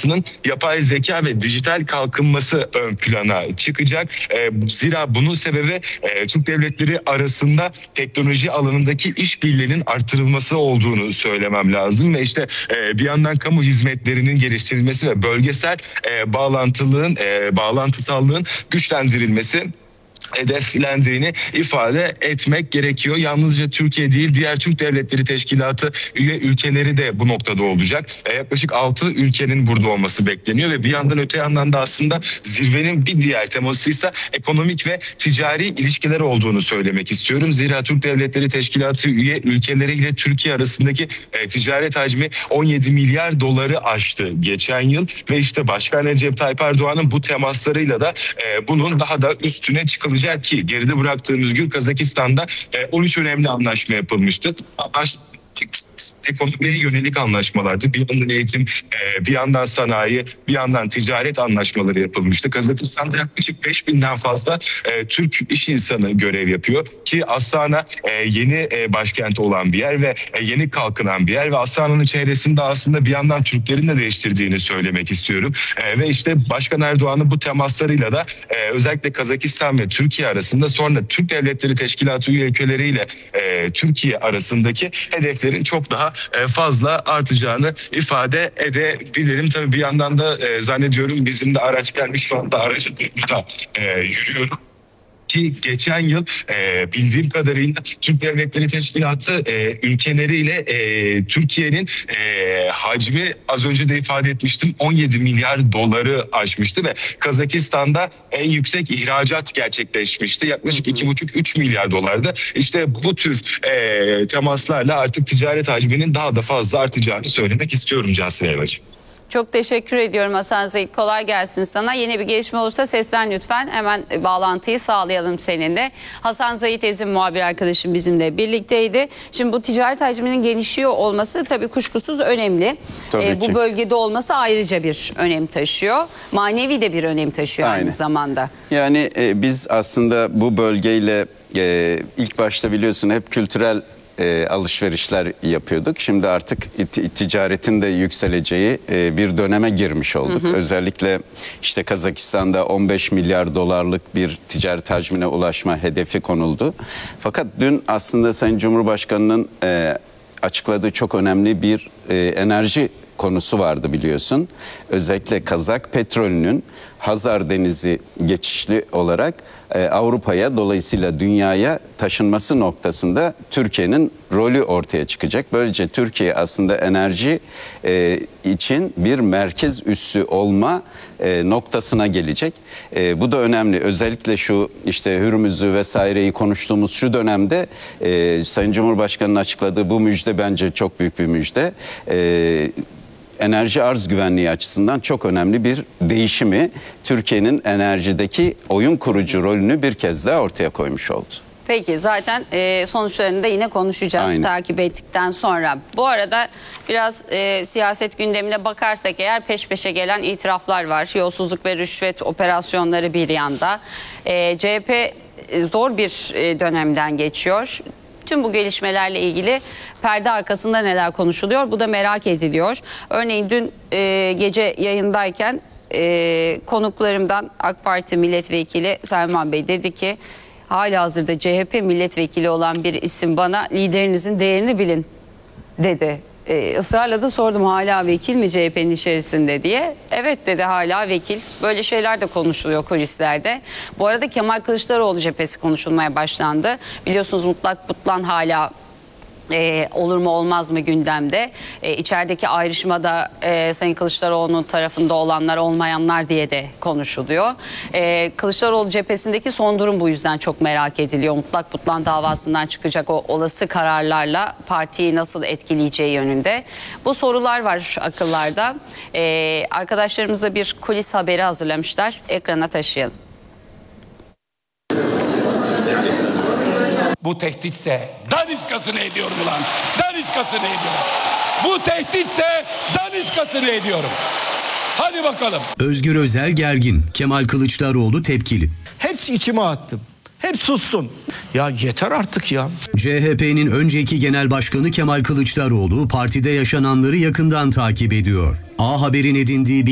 dünyasının yapay zeka ve dijital kalkınması ön plana çıkacak. Zira bunun sebebi Türk devletleri arasında teknoloji alanındaki işbirliğinin artırılması olduğunu söylemem lazım. Ve işte bir yandan kamu hizmetlerinin geliştirilmesi ve bölgesel bağlantısallığın güçlendirilmesi hedeflendiğini ifade etmek gerekiyor. Yalnızca Türkiye değil, diğer Türk Devletleri Teşkilatı üye ülkeleri de bu noktada olacak. Yaklaşık 6 ülkenin burada olması bekleniyor ve bir yandan öte yandan da aslında zirvenin bir diğer temasıysa ekonomik ve ticari ilişkiler olduğunu söylemek istiyorum. Zira Türk Devletleri Teşkilatı üye ülkeleriyle Türkiye arasındaki ticaret hacmi 17 milyar doları aştı geçen yıl ve işte Başkan Recep Tayyip Erdoğan'ın bu temaslarıyla da bunun daha da üstüne çıkılacak ki geride bıraktığımız gün Kazakistan'da 13 önemli anlaşma yapılmıştı. Ekonomiye yönelik anlaşmalardı. Bir yandan eğitim, bir yandan sanayi, bir yandan ticaret anlaşmaları yapılmıştı. Kazakistan'da yaklaşık 5000'den fazla Türk iş insanı görev yapıyor ki Astana yeni başkenti olan bir yer ve yeni kalkınan bir yer ve Astana'nın çevresinde aslında bir yandan Türklerin de değiştirdiğini söylemek istiyorum. Ve işte Başkan Erdoğan'ın bu temaslarıyla da özellikle Kazakistan ve Türkiye arasında, sonra Türk Devletleri Teşkilatı üye ülkeleriyle Türkiye arasındaki hedeflerin çok daha fazla artacağını ifade edebilirim. Tabii bir yandan da zannediyorum bizim de araç gelmiş, şu anda aracın burada yürüyorum. Ki geçen yıl bildiğim kadarıyla Türk Devletleri Teşkilatı ülkeleriyle Türkiye'nin hacmi, az önce de ifade etmiştim, 17 milyar doları aşmıştı ve Kazakistan'da en yüksek ihracat gerçekleşmişti. Yaklaşık 2,5-3 milyar dolardı. İşte bu tür temaslarla artık ticaret hacminin daha da fazla artacağını söylemek istiyorum Cansu Elvacığım. Çok teşekkür ediyorum Hasan Zahit. Kolay gelsin sana. Yeni bir gelişme olursa seslen lütfen. Hemen bağlantıyı sağlayalım seninle. Hasan Zahit Ezin muhabir arkadaşım bizimle birlikteydi. Şimdi bu ticaret hacminin genişliyor olması tabii kuşkusuz önemli. Bu bölgede olması ayrıca bir önem taşıyor. Manevi de bir önem taşıyor aynı zamanda. Yani biz aslında bu bölgeyle ilk başta biliyorsun hep kültürel alışverişler yapıyorduk. Şimdi artık ticaretin de yükseleceği bir döneme girmiş olduk. Özellikle işte Kazakistan'da 15 milyar dolarlık bir ticaret hacmine ulaşma hedefi konuldu. Fakat dün aslında Sayın Cumhurbaşkanı'nın açıkladığı çok önemli bir enerji konusu vardı biliyorsun. Özellikle Kazak petrolünün Hazar Denizi geçişli olarak Avrupa'ya, dolayısıyla dünyaya taşınması noktasında Türkiye'nin rolü ortaya çıkacak. Böylece Türkiye aslında enerji için bir merkez üssü olma noktasına gelecek. Bu da önemli. Özellikle şu işte Hürmüz'ü vesaireyi konuştuğumuz şu dönemde Sayın Cumhurbaşkanı'nın açıkladığı bu müjde bence çok büyük bir müjde. Enerji arz güvenliği açısından çok önemli bir değişimi, Türkiye'nin enerjideki oyun kurucu rolünü bir kez daha ortaya koymuş oldu. Peki, zaten sonuçlarını da yine konuşacağız takip ettikten sonra. Bu arada biraz siyaset gündemine bakarsak eğer peş peşe gelen itiraflar var. Yolsuzluk ve rüşvet operasyonları bir yanda. CHP zor bir dönemden geçiyor. Tüm bu gelişmelerle ilgili perde arkasında neler konuşuluyor? Bu da merak ediliyor. Örneğin dün gece yayındayken konuklarımdan AK Parti milletvekili Selman Bey dedi ki halihazırda CHP milletvekili olan bir isim bana liderinizin değerini bilin dedi. Israrla da sordum, hala vekil mi CHP'nin içerisinde diye. Evet dedi, hala vekil. Böyle şeyler de konuşuluyor kulislerde. Bu arada Kemal Kılıçdaroğlu cephesi konuşulmaya başlandı. Biliyorsunuz mutlak butlan hala olur mu olmaz mı gündemde. İçerideki ayrışmada Sayın Kılıçdaroğlu'nun tarafında olanlar olmayanlar diye de konuşuluyor. Kılıçdaroğlu cephesindeki son durum bu yüzden çok merak ediliyor. Mutlak butlan davasından çıkacak o olası kararlarla partiyi nasıl etkileyeceği yönünde. Bu sorular var akıllarda. Arkadaşlarımız da bir kulis haberi hazırlamışlar. Ekrana taşıyalım. Bu tehditse daniskasını ediyorum ulan. Daniskasını ediyorum. Bu tehditse daniskasını ediyorum. Hadi bakalım. Özgür Özel gergin. Kemal Kılıçdaroğlu tepkili. Hepsi içime attım. Hep sustum. Ya yeter artık ya. CHP'nin önceki genel başkanı Kemal Kılıçdaroğlu partide yaşananları yakından takip ediyor. A Haber'in edindiği